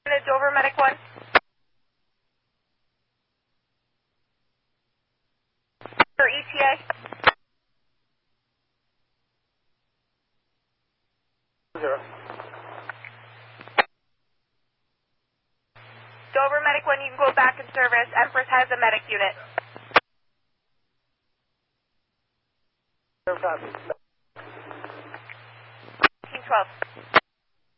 Dover Medic 1. For ETA. Zero. Dover Medic 1, you can go back in service. Empress has a medic unit. Zero copy. 1812.